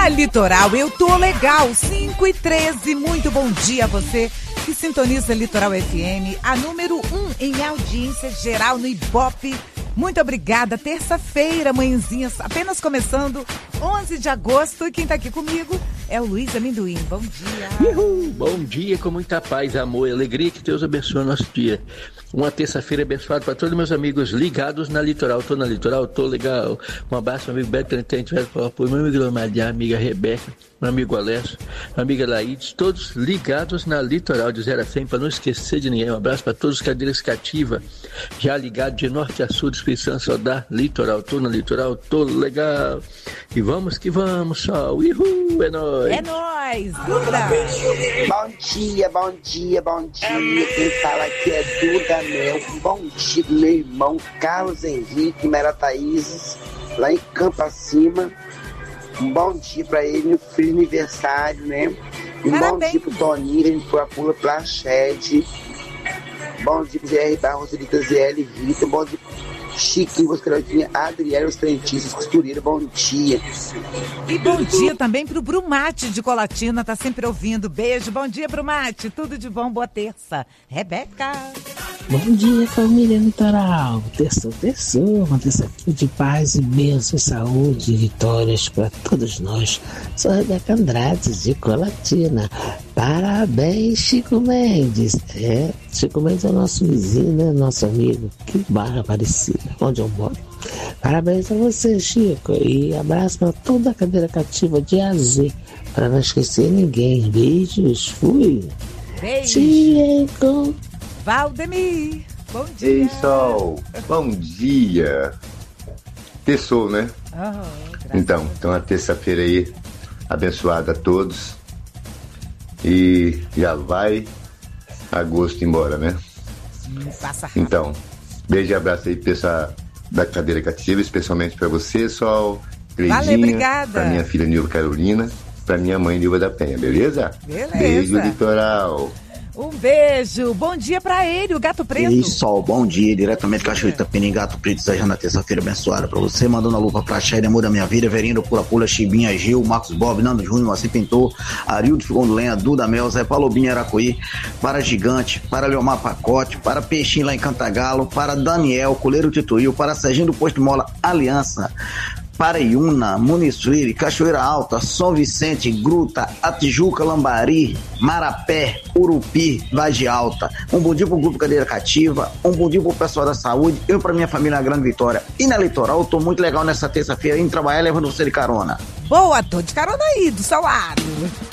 Litoral, eu tô legal, 5h13, muito bom dia a você que sintoniza Litoral FM, a número 1 em audiência geral no Ibope. Muito obrigada, terça-feira, manhãzinha, apenas começando, 11 de agosto, e quem tá aqui comigo é o Luiz Amendoim. Bom dia. Uhul. Bom dia, com muita paz, amor e alegria, que Deus abençoe o nosso dia. Uma terça-feira abençoada para todos meus amigos ligados na Litoral. Tô na Litoral, tô legal. Um abraço, meu amigo Beto Trentente, meu amigo Lomadia, amiga Rebeca, meu amigo Alessio, minha amiga Laídes, todos ligados na Litoral de 0 a 100, para não esquecer de ninguém. Um abraço para todos os cadeiras cativas, já ligados de norte a sul, de Espírito Santo, só da Litoral. Tô na Litoral, tô legal. E vamos que vamos, sol. Uhul, é nóis. É nóis, Duda. Bom dia, bom dia, bom dia. Quem fala aqui é Duda Mel. Bom dia, meu irmão Carlos Henrique Mera Thaíses, lá em Campo Acima. Um bom dia pra ele no feliz aniversário, né? E um bom dia pro Toninho, a gente foi a pula pra Shed. Bom dia pro GR Barros, Rita ZL Rita. Bom dia pro Chiquinho, Voscaradinha, Adriel, os Trentistas, Costureira, bom dia. E bom dia também pro Brumate de Colatina, tá sempre ouvindo. Beijo, bom dia, Brumate, tudo de bom, boa terça. Rebeca. Bom dia, família Litoral. Terça, uma terça de paz e bênçãos, saúde e vitórias para todos nós. Sou Rebeca Andrade de Colatina. Parabéns, Chico Mendes. Chico Mendes é nosso vizinho, né? Nosso amigo. Que barra parecida, onde eu moro. Parabéns a você, Chico. E abraço para toda a cadeira cativa de AZ. Para não esquecer ninguém. Beijos, fui. Beijo. Chico. Valdemir, bom dia. Ei, Sol, bom dia. Terçou, né? Então a terça-feira aí, abençoada a todos. E já vai agosto embora, né? Passa rápido. Então, beijo e abraço aí, pessoal da cadeira cativa, especialmente para você, Sol, Cleidinha. Valeu, obrigada. Pra minha filha Nilva Carolina, pra minha mãe Nilva da Penha, beleza? Beleza. Beijo, Litoral. Um beijo, bom dia pra ele, o Gato Preto. E Sol, bom dia, diretamente da Cachoeira Itapina, Gato Preto, desejando a terça-feira abençoada pra você, mandando a lupa pra Chéria, Muda Minha Vida, Verindo, Pula Pula, Chibinha, Gil, Marcos Bob, Nando Júnior, Moacir Pintor, Arildo Figondo Lenha, Duda Mel, Zé Palobinha, Aracuí, para Gigante, para Leomar Pacote, para Peixinho lá em Cantagalo, para Daniel, Coleiro Tituil, para Serginho do Posto Mola, Aliança, para Iuna, Muniçuíri, Cachoeira Alta, São Vicente, Gruta, Atijuca, Lambari, Marapé, Urupi, Vagem Alta. Um bom dia pro Grupo Cadeira Cativa, um bom dia pro pessoal da saúde, eu pra minha família na Grande Vitória. E na Litoral, eu tô muito legal nessa terça-feira, indo trabalhar levando você de carona. Boa, tô de carona aí, do seu lado.